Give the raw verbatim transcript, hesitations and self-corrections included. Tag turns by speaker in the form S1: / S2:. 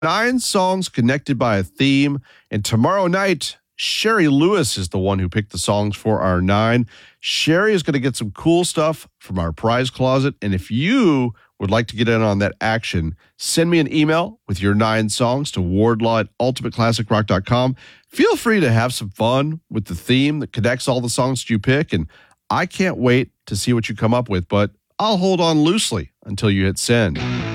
S1: Nine songs connected by a theme. And tomorrow night, Sherry Lewis is the one who picked the songs for our nine. Sherry is going to get some cool stuff from our prize closet. And if you would like to get in on that action, send me an email with your nine songs to wardlaw at ultimate classic rock dot com. Feel free to have some fun with the theme that connects all the songs that you pick. And I can't wait to see what you come up with, but I'll hold on loosely until you hit send.